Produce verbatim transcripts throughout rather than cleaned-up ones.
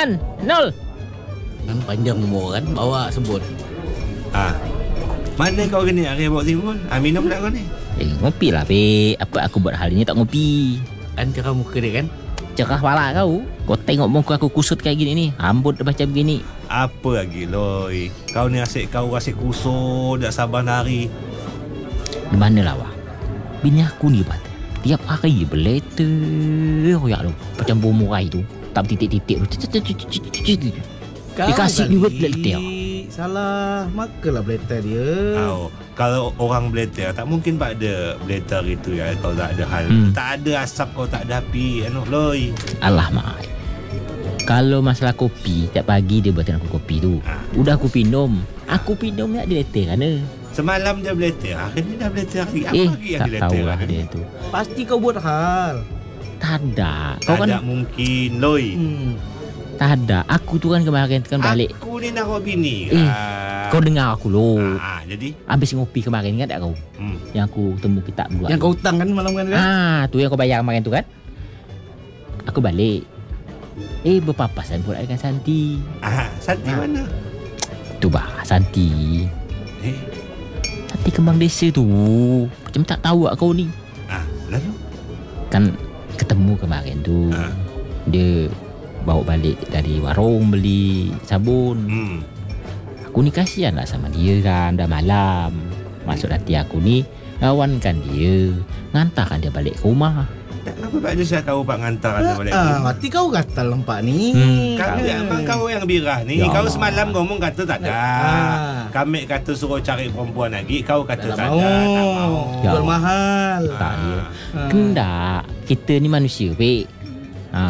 Man, Nol. Kan panjang umur kan, bawa sebut. Ah. Mana kau ni hari bawa timun? Ah, minum tak kau ni? Eh, ngopi lah, Pek. Apa aku buat hal ini tak ngopi? Kan cerah muka dia kan? Cerah pala kau. Kau tengok muka aku kusut kayak gini ni. Rambut dah macam begini. Apa lagi, Loi? Kau ni asyik kau asyik kusut, tak sabar hari. Di mana lah, wah? Bini aku ni, Bat. Tiap hari beleter. Oh, ya, tu. Macam bomurai tu. Tak titik-titik tu. Dikasih duit beleter. Salah, makalah beletar dia. Oh, kalau orang beleter tak mungkin pak ada beleter itu ya kalau tak ada hal. Hmm. Tak ada asap kau tak ada api anu Loi. Alah, Mak. Kalau masalah kopi, tiap pagi dia buatin aku kopi tu. Ah. Udah aku minum. Aku minum ni dia leter kan? Semalam dia beleter, hari ni dah beleter lagi. Apa Eh, lagi yang tak dia tahu beleter lah hari dia ni? tu. Pasti kau buat hal. Tak ada. Kau Kau tak kan mungkin Loi. Hmm. tak ada. Aku tu kan kemarin kan balik. Aku ni nak bini. Eh, ah. Kau dengar aku loh. Ah, jadi Habis ngopi kemarin kan tak kau? hmm. Yang aku temu kita berdua. Yang kau hutang kan malam kan? Ah, tu yang kau bayar kemarin tu kan? Aku balik. Eh, berpapasan pula dengan Santi. Ah, Santi Ah. mana? Tu bah, Santi. Eh, Santi kembang desa tu. Macam tak tahu kau ni. ah, lalu Kan ketemu kemarin tu. Ah. Dia bawa balik dari warung beli sabun. hmm. Aku ni kasihan lah sama dia kan. Dah malam. Maksud hati aku ni lawankan dia, ngantarkan dia balik ke rumah. Tak kenapa Pak Jus saya tahu Pak ngantar anda balik. Ah, hati kau gatal nampak ni. Hmm. Kau Ah. yang abang kau yang birah ni. Ya Kau Allah. semalam ngomong kata tak ada. Ah. Kami kata suruh cari perempuan lagi. Kau kata Tak tak, mau. ada. Tak mau. Ya Jual Allah. mahal. Tak dia. Ah. Kendak. Kita ni manusia, Pek. Ha.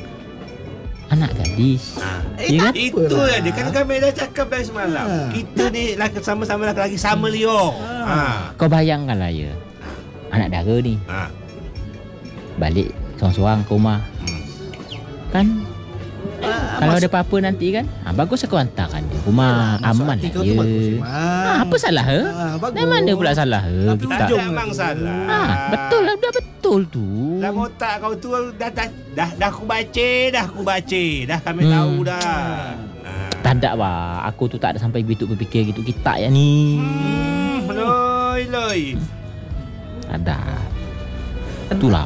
Anak gadis. Ah. Eh, Ya tak kan? Itu apalah. lah dia. Kan kami dah cakap dari semalam. Ah. Kita ni laki- sama-sama laki-laki sama liur. Ha. Kau bayangkan lah ya. Anak dara ni Ha. balik seorang-seorang ke rumah. Hmm. Kan Ah, kalau mas- ada apa-apa nanti kan, ha, bagus aku hantarkan dia rumah. Masuk Aman hati lah kau tu bagus, ya. Iman. Ha, apa salah he? Ah, bagus. Dari mana pula salah he? Tapi Kita. Tak Ujung ada lah memang tu. salah. Ha, betul lah, dah betul tu. Dalam otak kau tu dah dah dah, dah aku baca, dah aku baca, dah kami Hmm. tahu dah. Ha. Tak ada bah. Aku tu tak ada sampai begitu berfikir gitu. Kita ya ni. Hmm, loi loi. Ada. Itulah.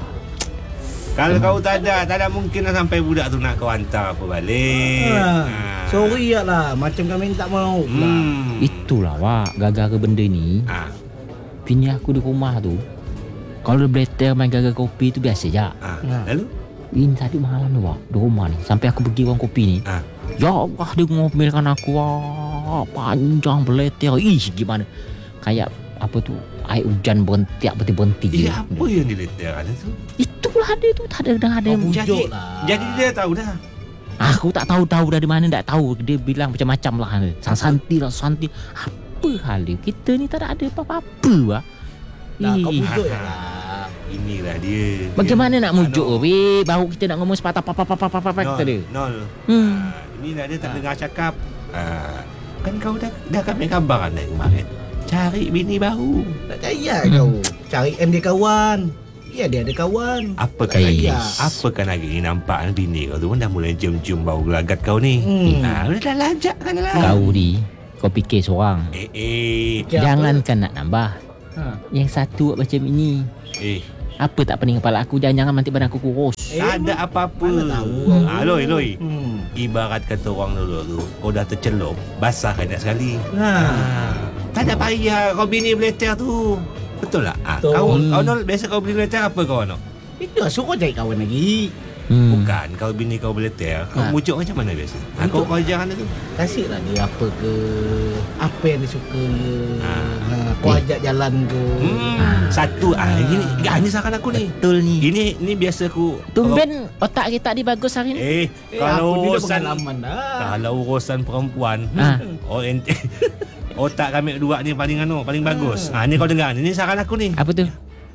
Kalau kau tak ada, tak ada mungkin lah sampai budak tu nak kau hantar apa balik. Ah. Ha. Sorry ya lah, macam kami tak mau. Lah. Hmm. Itulah wak. Gara-gara benda ni, Ah, bini aku di rumah tu, kalau dia beleter main gara-gara kopi tu biasa je. ah. Ah. Lalu? Ini tadi malam ni wak, di rumah ni. Sampai aku pergi warung kopi ni. Ah. Ya Allah, dia ngomelkan aku wak. Panjang beleter. Ih, gimana. Kayak apa tu, air hujan berhenti, berhenti-berhenti. Eh, je. apa yang diletak ada tu? Itulah dia tu. Tak ada, dah ada. Kau bujuk Jadi, lah. jadi dia tahu dah. Aku tak tahu-tahu dari mana, tak tahu. Dia bilang macam-macam lah. Sang Santi lah, Santi. Apa hal dia? Kita ni tak ada apa-apa wak. Dah, kau Ih. bujuk ya lah. Inilah dia. Bagaimana Dia- nak mujuk Ano, weh? Baru kita nak ngomong sepatah apa-apa-apa-apa kata dia. Nol. Hmm. Ah, inilah dia tak Ah. dengar cakap. Ah, kan kau dah dah kami kabar kan dari kemarin. Cari bini baru. Tak payah Hmm. kau. Cari M dia kawan. Ya, dia ada kawan. Apa kan Eh. lagi? Apa kan lagi ni nampak bini kau tu pun dah mulai cium-cium bau gelagat kau ni. Hmm. Nah, udah dah lanjak kan lah. Kau ni, kau fikir seorang. Eh, eh. Fikir apa? Jangankan nak nambah. Ha. Yang satu buat macam ini. Eh, Apa tak pening kepala aku? Jangan-jangan nanti badan aku kurus. Eh, tak ada apa-apa. mana tahu. Ah, loi, loi. Hmm. Ibarat kata orang dulu tu, kau dah tercelup, basah kena sekali. Ha. Ah, tak ada payah kau bini beleter tu. Betul tak? Ah, Betul. kau kau Nol, biasa kau bini beleter apa kau Nol? Itu lah, suruh cari kawan lagi. Hmm. Bukan, kau bini kau beleter, kau Ha. mujuk macam mana biasa? Ah, kau Untuk- kau ajar dia tu. Kasihlah dia apa ke, apa yang dia suka ke. Ha. Ha. Kau ajak jalan ke. Hmm, satu ah ini ah, ini saran aku ni. Betul ni. Ini ini biasa aku Tumben otak kita ni bagus hari ni. Eh, Eh, kalau aku ni dah urusan pengalaman dah. kalau urusan perempuan, Ah. oh ente otak kami dua ni paling anu, paling bagus. Ah, ni kau dengar ni, ni saran aku ni. Apa tu?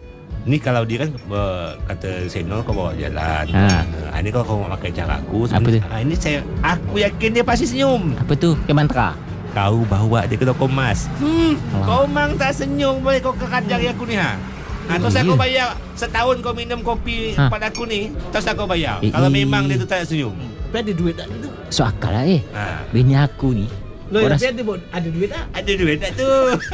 Ni kalau dia kan uh, kata Senol kau bawa jalan. Ha. Ah, ni kau kau pakai cara aku. Apa tu? Ah, ini saya aku yakin dia pasti senyum. Apa tu? Ke mantra? Kau bawa dia ke toko emas. Hmm, Alah. kau mang tak senyum boleh kau kekat jari aku ni ha. Ha, terus Oh, aku ya. bayar setahun kau minum kopi Ha. pada aku ni, terus aku bayar. Eh, Kalau eh. memang dia tu tak senyum. Tapi ada duit tak tu? So akal lah eh. Ha. Bini aku ni. Loh, Orang- tapi ada, bo- ada duit tak? Ada duit tak tu?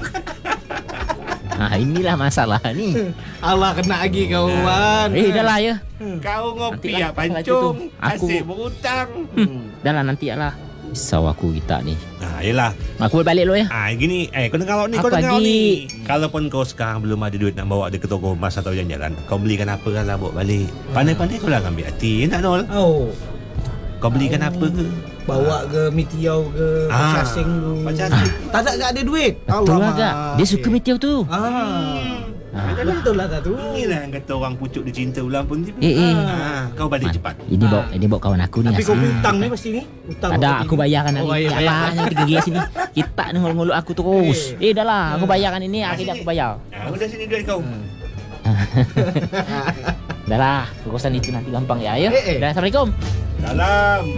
Ha, inilah masalah ni. Allah kena lagi kawan. Eh dah lah ya. Kau ngopi Nanti lah, ya pancung, kalau itu tu. asyik Aku- berhutang. Hmm. Dah lah nanti lah. Risau aku kita ni. Ha, yelah. Aku balik lo ya. Ah, gini, eh kau dengar ni, kau Apa dengar lagi? ni. Kalaupun kau sekarang belum ada duit nak bawa dia ke toko emas atau jalan-jalan, kau belikan apa lah bawa balik. Pandai-pandai kau lah ambil hati, nak Nol? Oh, Kau belikan apa ke? bawa ke Mitiau ke Ah, Pasasing tu. Macam Tak tak tak ada duit. Betul lah kak. Dia suka Meteor tu. Ah. Ha. Betul lah tak tu. Inilah yang kata orang pucuk dia cinta ulang pun tiba. Eh eh. Ah, kau balik Man, cepat. Ini bawa ini bawa kawan aku ni. Tapi kau asli. hutang ni pasti ni. Hutang. Tak ada, aku bayarkan Oh, nanti. bayar, Tak bayar. lah, jangan tiga G sini. Kita ni ngolok-ngolok aku terus. Eh dah lah, aku bayarkan ini, akhirnya aku bayar. Ah, udah sini duit kau. Dah lah, urusan itu nanti gampang ya. Ya. Eh, eh. Dah, Assalamualaikum. Salam.